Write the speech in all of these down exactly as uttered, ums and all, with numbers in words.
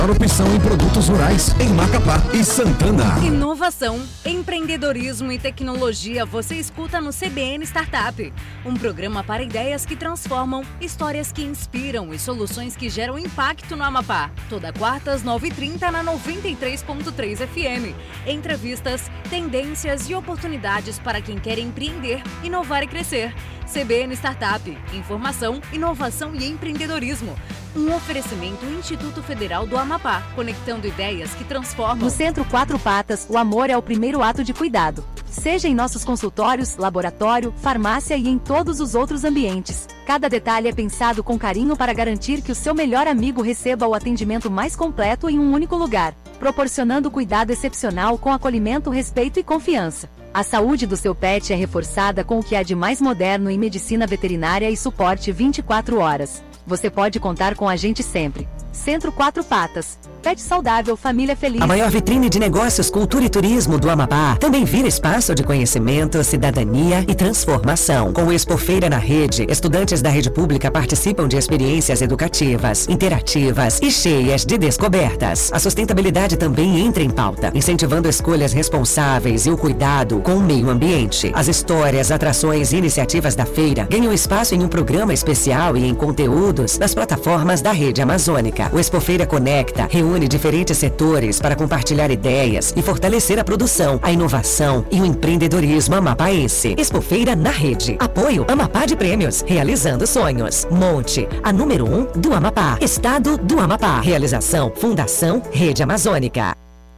Opção em produtos rurais em Macapá e Santana. Inovação, empreendedorismo e tecnologia você escuta no C B N Startup. Um programa para ideias que transformam, histórias que inspiram e soluções que geram impacto no Amapá. Toda quarta às nove e trinta na noventa e três ponto três F M. Entrevistas, tendências e oportunidades para quem quer empreender, inovar e crescer. C B N Startup, informação, inovação e empreendedorismo. Um oferecimento Instituto Federal do Amapá, conectando ideias que transformam. No Centro Quatro Patas, o amor é o primeiro ato de cuidado. Seja em nossos consultórios, laboratório, farmácia e em todos os outros ambientes. Cada detalhe é pensado com carinho para garantir que o seu melhor amigo receba o atendimento mais completo em um único lugar, proporcionando cuidado excepcional com acolhimento, respeito e confiança. A saúde do seu pet é reforçada com o que há de mais moderno em medicina veterinária e suporte vinte e quatro horas. Você pode contar com a gente sempre. Centro Quatro Patas. Pet saudável, família feliz. A maior vitrine de negócios, cultura e turismo do Amapá também vira espaço de conhecimento, cidadania e transformação. Com o Expofeira na Rede, estudantes da rede pública participam de experiências educativas, interativas e cheias de descobertas. A sustentabilidade também entra em pauta, incentivando escolhas responsáveis e o cuidado com o meio ambiente. As histórias, atrações e iniciativas da feira ganham espaço em um programa especial e em conteúdos nas plataformas da Rede Amazônica. O Expofeira Conecta reúne diferentes setores para compartilhar ideias e fortalecer a produção, a inovação e o empreendedorismo amapaense. Expofeira na Rede. Apoio Amapá de Prêmios. Realizando sonhos. Monte, a número um do Amapá. Estado do Amapá. Realização Fundação Rede Amazônica.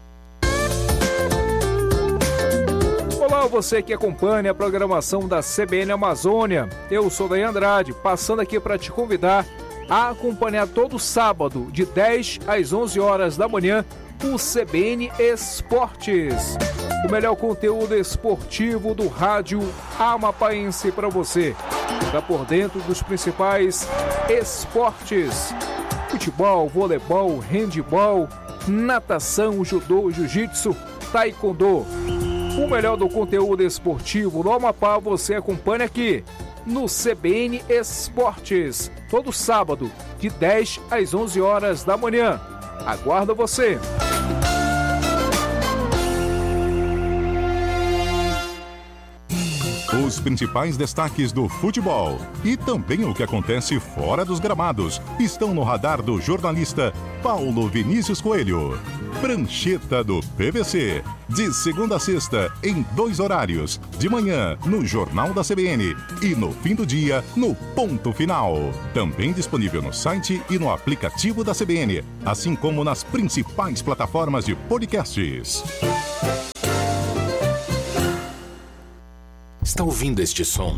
Olá, você que acompanha a programação da C B N Amazônia. Eu sou Daí Andrade, passando aqui para te convidar a acompanhar todo sábado, de dez às onze horas da manhã, o C B N Esportes. O melhor conteúdo esportivo do rádio amapaense para você. Está por dentro dos principais esportes: futebol, voleibol, handebol, natação, judô, jiu-jitsu, taekwondo. O melhor do conteúdo esportivo no Amapá você acompanha aqui no C B N Esportes, todo sábado, de dez às onze horas da manhã. Aguardo você! Os principais destaques do futebol e também o que acontece fora dos gramados estão no radar do jornalista Paulo Vinícius Coelho. Prancheta do P V C, de segunda a sexta, em dois horários, de manhã no Jornal da C B N e no fim do dia no Ponto Final. Também disponível no site e no aplicativo da C B N, assim como nas principais plataformas de podcasts. Está ouvindo este som?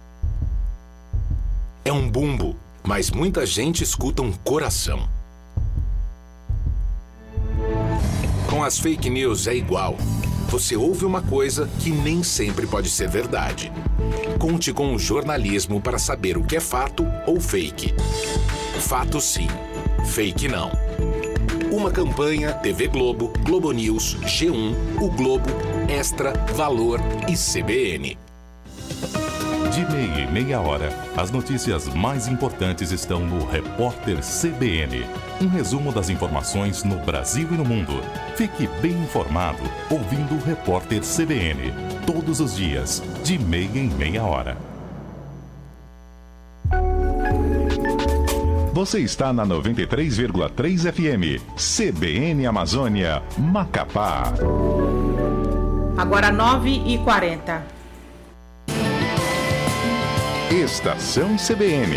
É um bumbo, mas muita gente escuta um coração. Com as fake news é igual. Você ouve uma coisa que nem sempre pode ser verdade. Conte com o jornalismo para saber o que é fato ou fake. Fato sim, fake não. Uma campanha T V Globo, Globo News, G um, O Globo, Extra, Valor e C B N. De meia em meia hora, as notícias mais importantes estão no Repórter C B N. Um resumo das informações no Brasil e no mundo. Fique bem informado ouvindo o Repórter C B N. Todos os dias, de meia em meia hora. Você está na noventa e três vírgula três F M. C B N Amazônia, Macapá. Agora nove e quarenta. Estação C B N.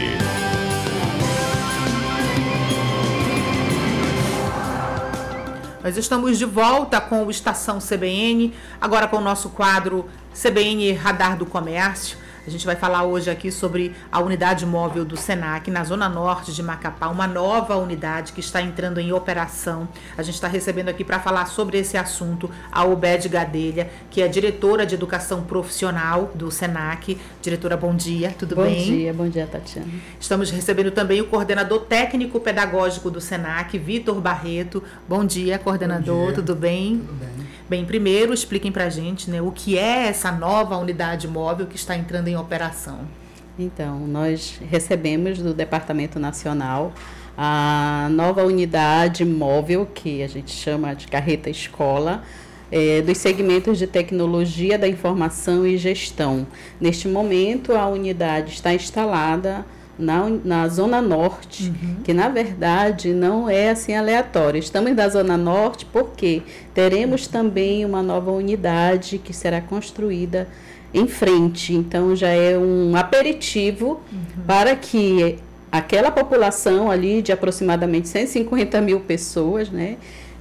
Nós estamos de volta com o Estação C B N, agora com o nosso quadro C B N Radar do Comércio. A gente vai falar hoje aqui sobre a unidade móvel do Senac na Zona Norte de Macapá, uma nova unidade que está entrando em operação. A gente está recebendo aqui para falar sobre esse assunto a Obed Gadelha, que é diretora de Educação Profissional do Senac. Diretora, bom dia, tudo bom bem? Bom dia, bom dia, Tatiana. Estamos recebendo também o coordenador técnico pedagógico do Senac, Vitor Barreto. Bom dia, coordenador, bom dia. Tudo bem? Tudo bem. Bem, primeiro expliquem para a gente, né, o que é essa nova unidade móvel que está entrando em operação. Então, nós recebemos do Departamento Nacional a nova unidade móvel, que a gente chama de carreta escola, é, dos segmentos de tecnologia da informação e gestão. Neste momento, a unidade está instalada na, na Zona Norte, uhum. que na verdade não é assim aleatório. Estamos na Zona Norte porque teremos também uma nova unidade que será construída em frente. Então já é um aperitivo uhum. para que aquela população ali de aproximadamente cento e cinquenta mil pessoas, né,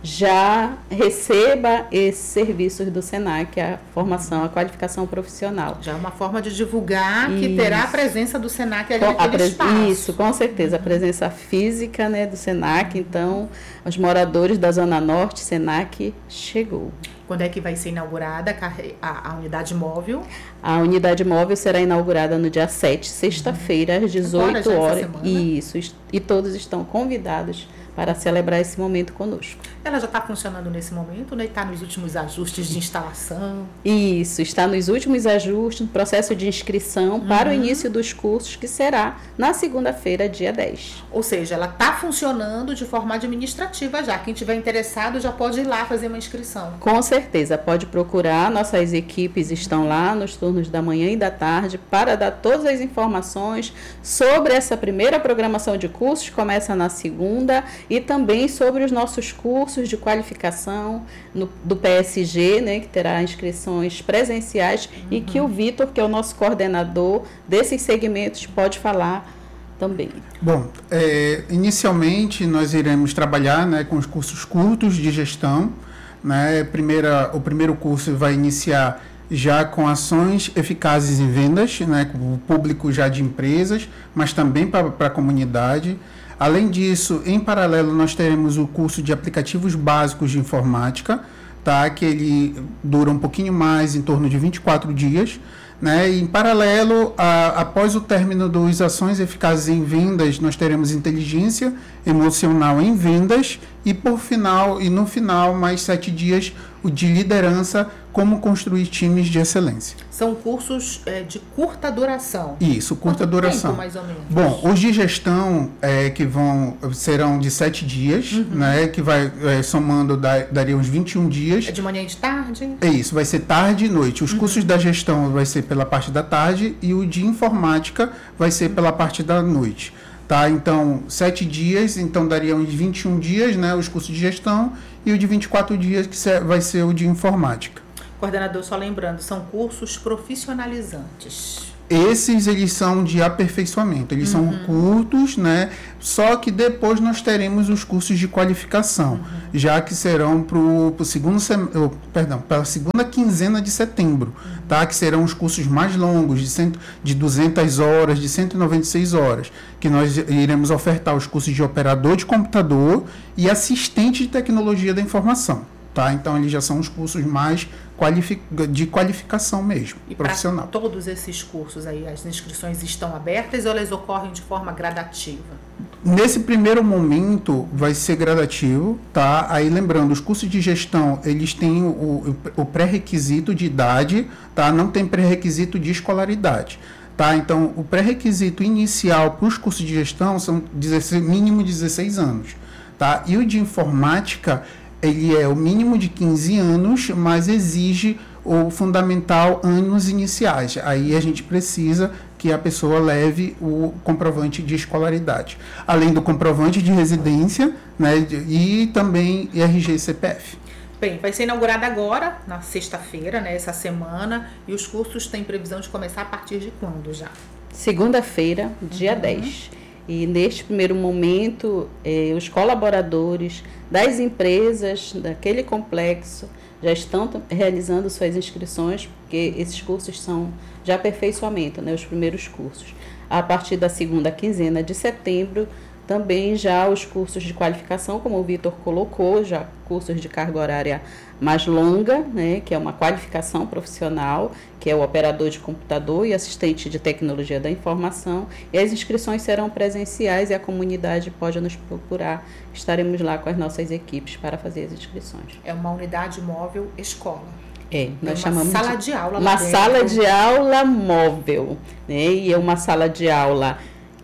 já receba esses serviços do SENAC, a formação, a qualificação profissional. Já é uma forma de divulgar que isso. terá a presença do SENAC ali naquele pres... espaço. Isso, com certeza, a presença física, né, do SENAC. Então, os moradores da Zona Norte, SENAC chegou. Quando é que vai ser inaugurada a, a unidade móvel? A unidade móvel será inaugurada no dia sete, sexta-feira, às dezoito horas. Isso, e todos estão convidados para celebrar esse momento conosco. Ela já está funcionando nesse momento, né? Está nos últimos ajustes de instalação? Isso, está nos últimos ajustes, no processo de inscrição uhum. para o início dos cursos, que será na segunda-feira, dia dez. Ou seja, ela está funcionando de forma administrativa já. Quem tiver interessado já pode ir lá fazer uma inscrição. Com certeza, pode procurar. Nossas equipes estão lá nos turnos da manhã e da tarde para dar todas as informações sobre essa primeira programação de cursos, começa na segunda, e também sobre os nossos cursos de qualificação no, do P S G, né, que terá inscrições presenciais uhum. e que o Vitor, que é o nosso coordenador desses segmentos, pode falar também. Bom, é, inicialmente nós iremos trabalhar, né, com os cursos curtos de gestão, né. Primeira, o primeiro curso vai iniciar já com ações eficazes em vendas, né, com o público já de empresas, mas também para a comunidade. Além disso, em paralelo, nós teremos o curso de aplicativos básicos de informática, tá? Que ele dura um pouquinho mais, em torno de vinte e quatro dias. Né? E, em paralelo, a, após o término das ações eficazes em vendas, nós teremos inteligência emocional em vendas e, por final, e no final, mais sete dias, o de liderança, como construir times de excelência. São cursos é, de curta duração. Isso, curta Quanto duração. Tempo, mais ou menos? Bom, os de gestão é, que vão, serão de sete dias, uhum. né? Que vai, é, somando, da, daria uns vinte e um dias. É de manhã e de tarde? É isso, vai ser tarde e noite. Os uhum. cursos da gestão vai ser pela parte da tarde e o de informática vai ser uhum. pela parte da noite. Tá? Então, sete dias, então daria uns vinte e um dias, né? Os cursos de gestão, e o de vinte e quatro dias, que vai ser o de informática. Coordenador, só lembrando, são cursos profissionalizantes. Esses, eles são de aperfeiçoamento, eles uhum. são curtos, né? Só que depois nós teremos os cursos de qualificação, uhum. já que serão para o segundo sem... oh, perdão, para a segunda quinzena de setembro, uhum. tá? Que serão os cursos mais longos, de, cento, de duzentas horas, de cento e noventa e seis horas, que nós iremos ofertar os cursos de operador de computador e assistente de tecnologia da informação. Tá? Então, eles já são os cursos mais qualific... de qualificação mesmo, e profissional. Para todos esses cursos aí, as inscrições estão abertas ou elas ocorrem de forma gradativa? Nesse primeiro momento, vai ser gradativo, tá? Aí, lembrando, os cursos de gestão, eles têm o, o pré-requisito de idade, tá? Não tem pré-requisito de escolaridade. Tá? Então, o pré-requisito inicial para os cursos de gestão são dezesseis, mínimo dezesseis anos. Tá? E o de informática, ele é o mínimo de quinze anos, mas exige o fundamental anos iniciais. Aí a gente precisa que a pessoa leve o comprovante de escolaridade. Além do comprovante de residência, né, e também R G e C P F. Bem, vai ser inaugurada agora, na sexta-feira, né, essa semana, e os cursos têm previsão de começar a partir de quando já? Segunda-feira, dia uhum. dez. E neste primeiro momento, eh, os colaboradores das empresas daquele complexo já estão realizando suas inscrições, porque esses cursos são de aperfeiçoamento, né, os primeiros cursos. A partir da segunda quinzena de setembro, também já os cursos de qualificação, como o Vitor colocou, já cursos de carga horária mais longa, né, que é uma qualificação profissional, que é o operador de computador e assistente de tecnologia da informação. E as inscrições serão presenciais e a comunidade pode nos procurar. Estaremos lá com as nossas equipes para fazer as inscrições. É uma unidade móvel escola. É, nós é chamamos uma sala de aula. Uma sala de aula móvel, né, e é uma sala de aula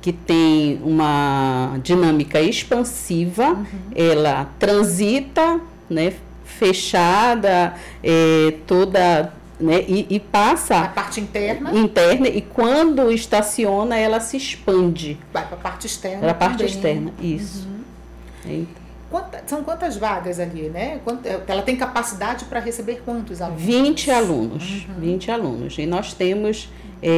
que tem uma dinâmica expansiva, uhum. ela transita, né, fechada, é, toda, né, e, e passa a parte interna, interna, e quando estaciona ela se expande. Vai para a parte externa. Para a parte externa, isso. Uhum. Quanta, são quantas vagas ali, né? Quanto, ela tem capacidade para receber quantos alunos? vinte alunos, uhum. vinte alunos. E nós temos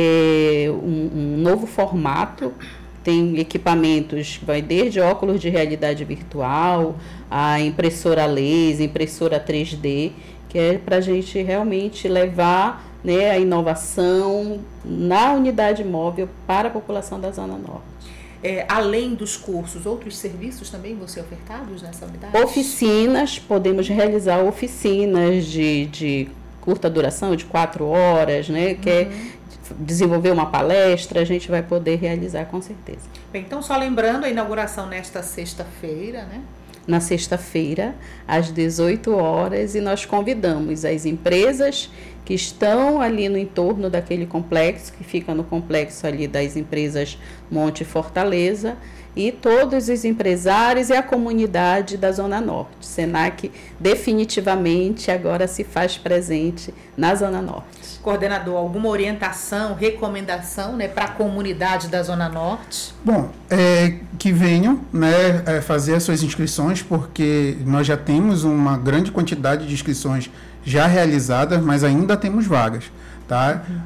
é, um, um novo formato, tem equipamentos, vai desde óculos de realidade virtual, a impressora laser, impressora três D, que é para a gente realmente levar, né, a inovação na unidade móvel para a população da Zona Norte. É, além dos cursos, outros serviços também vão ser ofertados nessa unidade? Oficinas, podemos realizar oficinas de, de curta duração, de quatro horas, né? Quer uhum. desenvolver uma palestra, a gente vai poder realizar com certeza. Bem, então, só lembrando, a inauguração nesta sexta-feira, né? Na sexta-feira, às dezoito horas, e nós convidamos as empresas que estão ali no entorno daquele complexo, que fica no complexo ali das empresas Monte Fortaleza, e todos os empresários e a comunidade da Zona Norte. O Senac definitivamente agora se faz presente na Zona Norte. Coordenador, alguma orientação, recomendação, né, para a comunidade da Zona Norte? Bom, é, que venham, né, é, fazer as suas inscrições, porque nós já temos uma grande quantidade de inscrições já realizadas, mas ainda temos vagas, tá? Uhum.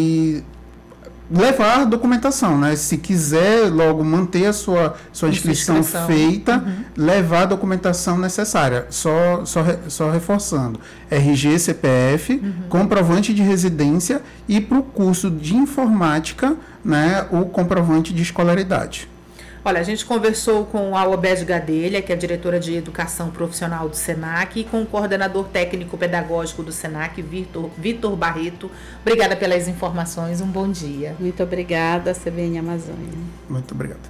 E levar a documentação, né? Se quiser logo manter a sua, sua inscrição, inscrição feita, uhum. levar a documentação necessária, só, só, só reforçando, R G, C P F, uhum. comprovante de residência e para o curso de informática, né, o comprovante de escolaridade. Olha, a gente conversou com a Obed Gadelha, que é a diretora de Educação Profissional do Senac, e com o coordenador técnico-pedagógico do Senac, Vitor, Vitor Barreto. Obrigada pelas informações, um bom dia. Muito obrigada, C B N Amazônia. Muito obrigado.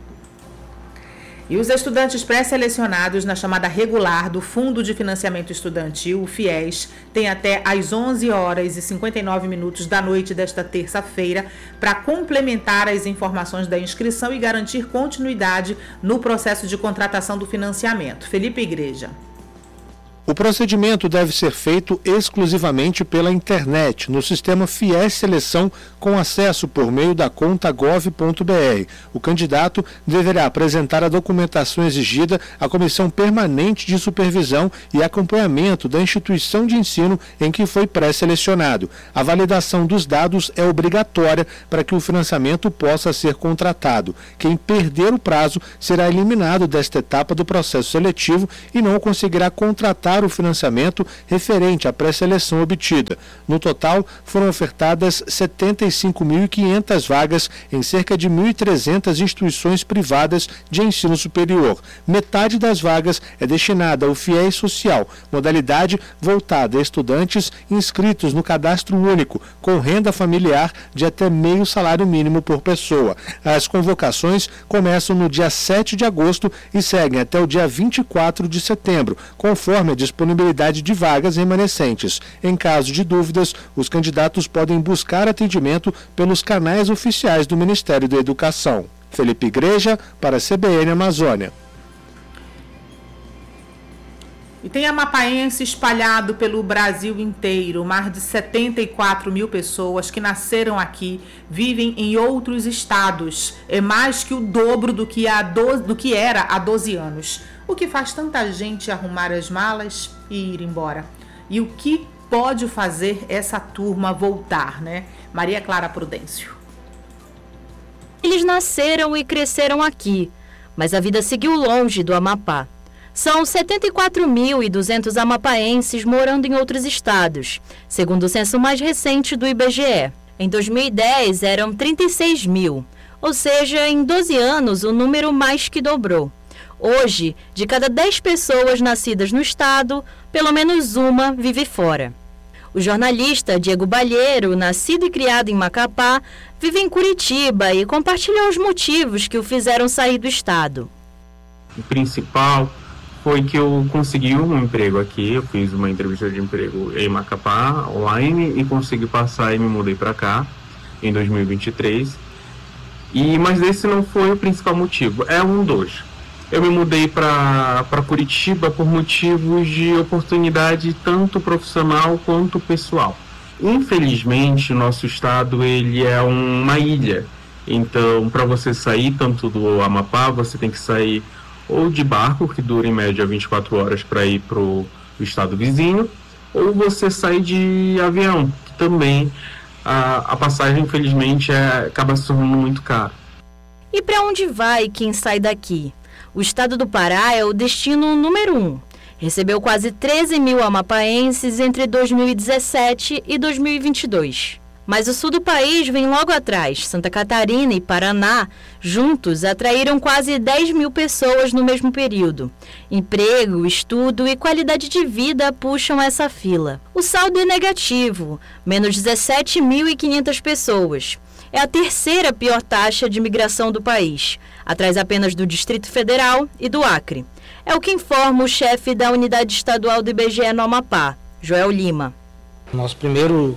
E os estudantes pré-selecionados na chamada regular do Fundo de Financiamento Estudantil, o FIES, têm até às onze horas e cinquenta e nove minutos da noite desta terça-feira para complementar as informações da inscrição e garantir continuidade no processo de contratação do financiamento. Felipe Igreja. O procedimento deve ser feito exclusivamente pela internet, no sistema FIES Seleção, com acesso por meio da conta gov ponto br. O candidato deverá apresentar a documentação exigida à Comissão Permanente de Supervisão e Acompanhamento da instituição de ensino em que foi pré-selecionado. A validação dos dados é obrigatória para que o financiamento possa ser contratado. Quem perder o prazo será eliminado desta etapa do processo seletivo e não conseguirá contratar o financiamento referente à pré-seleção obtida. No total, foram ofertadas setenta e cinco mil e quinhentas vagas em cerca de mil e trezentas instituições privadas de ensino superior. Metade das vagas é destinada ao FIES Social, modalidade voltada a estudantes inscritos no Cadastro Único, com renda familiar de até meio salário mínimo por pessoa. As convocações começam no dia sete de agosto e seguem até o dia vinte e quatro de setembro, conforme a disponibilidade de vagas remanescentes. Em caso de dúvidas, os candidatos podem buscar atendimento pelos canais oficiais do Ministério da Educação. Felipe Igreja, para a C B N Amazônia. E tem amapaense espalhado pelo Brasil inteiro. Mais de setenta e quatro mil pessoas que nasceram aqui vivem em outros estados. É mais que o dobro do que, há doze, do que era há doze anos. O que faz tanta gente arrumar as malas e ir embora? E o que pode fazer essa turma voltar, né? Maria Clara Prudêncio. Eles nasceram e cresceram aqui, mas a vida seguiu longe do Amapá. São setenta e quatro mil e duzentos amapaenses morando em outros estados, segundo o censo mais recente do I B G E. Em dois mil e dez eram trinta e seis mil, ou seja, em doze anos o número mais que dobrou. Hoje, de cada dez pessoas nascidas no estado, pelo menos uma vive fora. O jornalista Diego Balheiro, nascido e criado em Macapá, vive em Curitiba e compartilhou os motivos que o fizeram sair do estado. O principal foi que eu consegui um emprego aqui, eu fiz uma entrevista de emprego em Macapá, online, e consegui passar e me mudei para cá em dois mil e vinte e três. E, mas esse não foi o principal motivo, é um dos. Eu me mudei para Curitiba por motivos de oportunidade tanto profissional quanto pessoal. Infelizmente, o nosso estado ele é uma ilha. Então, para você sair tanto do Amapá, você tem que sair ou de barco, que dura em média vinte e quatro horas para ir para o estado vizinho, ou você sair de avião, que também a, a passagem, infelizmente, é, acaba se tornando muito cara. E para onde vai quem sai daqui? O estado do Pará é o destino número um. Recebeu quase treze mil amapaenses entre dois mil e dezessete e dois mil e vinte e dois. Mas o sul do país vem logo atrás. Santa Catarina e Paraná, juntos, atraíram quase dez mil pessoas no mesmo período. Emprego, estudo e qualidade de vida puxam essa fila. O saldo é negativo, menos dezessete mil e quinhentas pessoas. É a terceira pior taxa de migração do país, atrás apenas do Distrito Federal e do Acre. É o que informa o chefe da unidade estadual do I B G E no Amapá, Joel Lima. Nosso primeiro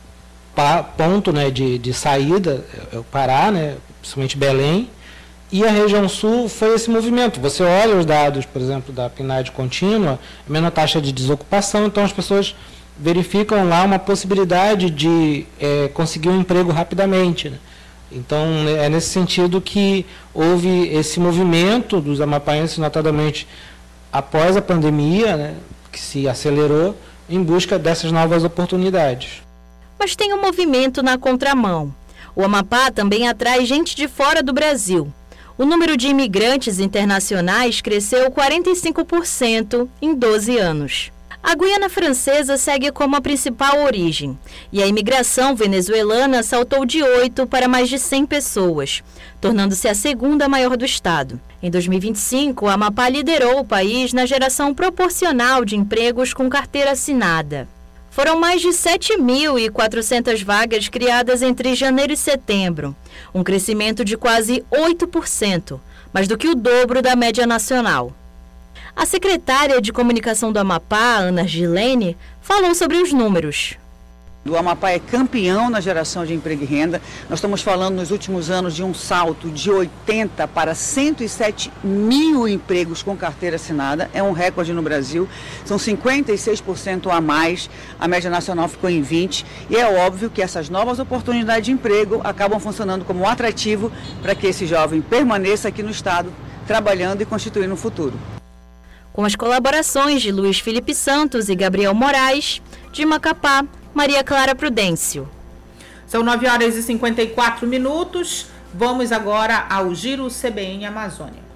pa- ponto né, de, de saída é o Pará, né, principalmente Belém, e a região sul foi esse movimento. Você olha os dados, por exemplo, da P N A D contínua, a menor taxa de desocupação, então as pessoas verificam lá uma possibilidade de é, conseguir um emprego rapidamente, né? Então, é nesse sentido que houve esse movimento dos amapaenses, notadamente após a pandemia, né, que se acelerou em busca dessas novas oportunidades. Mas tem um movimento na contramão. O Amapá também atrai gente de fora do Brasil. O número de imigrantes internacionais cresceu quarenta e cinco por cento em doze anos. A Guiana Francesa segue como a principal origem, e a imigração venezuelana saltou de oito para mais de cem pessoas, tornando-se a segunda maior do estado. Em dois mil e vinte e cinco, o Amapá liderou o país na geração proporcional de empregos com carteira assinada. Foram mais de sete mil e quatrocentas vagas criadas entre janeiro e setembro, um crescimento de quase oito por cento, mais do que o dobro da média nacional. A secretária de Comunicação do Amapá, Ana Gilene, falou sobre os números. O Amapá é campeão na geração de emprego e renda. Nós estamos falando nos últimos anos de um salto de oitenta para cento e sete mil empregos com carteira assinada. É um recorde no Brasil. São cinquenta e seis por cento a mais. A média nacional ficou em vinte por cento. E é óbvio que essas novas oportunidades de emprego acabam funcionando como um atrativo para que esse jovem permaneça aqui no estado, trabalhando e constituindo um futuro. Com as colaborações de Luiz Felipe Santos e Gabriel Moraes, de Macapá, Maria Clara Prudêncio. São nove horas e cinquenta e quatro minutos. Vamos agora ao Giro C B N Amazônia.